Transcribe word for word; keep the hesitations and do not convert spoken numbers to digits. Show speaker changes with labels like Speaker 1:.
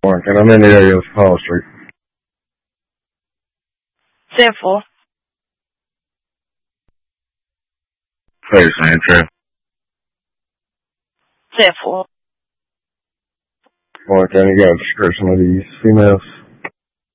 Speaker 1: Morning. I'm in the area of Hall Street.
Speaker 2: ten four.
Speaker 1: Hey, Sandra.
Speaker 2: ten four.
Speaker 1: Morning. You got a description of these females?